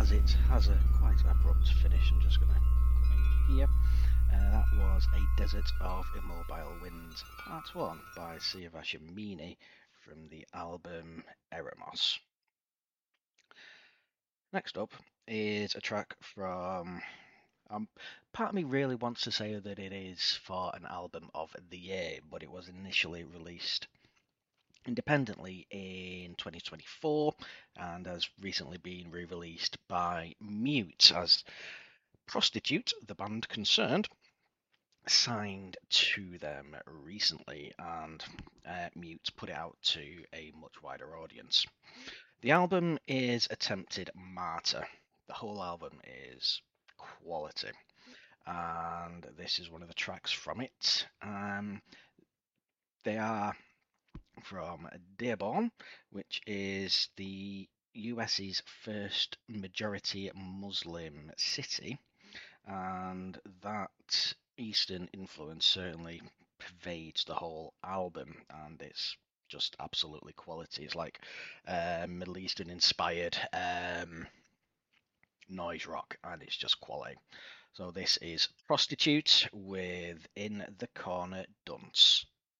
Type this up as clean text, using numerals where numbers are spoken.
as it has a quite abrupt finish, I'm just going to come in here. That was A Desert of Immobile Winds, Part 1 by Siavash Amini from the album Eremos. Next up is a track from. Part of me really wants to say that it is for an album of the year, but it was initially released independently in 2024 and has recently been re-released by Mute as Prostitute, the band concerned, signed to them recently, and Mute put it out to a much wider audience. The album is Attempted Martyr. The whole album is quality, and this is one of the tracks from it. They are from Dearborn, which is the US's first majority Muslim city, and that Eastern influence certainly pervades the whole album, and it's just absolutely quality. It's like Middle Eastern inspired noise rock, and it's just quality. So this is Prostitute with In the Corner Dunce.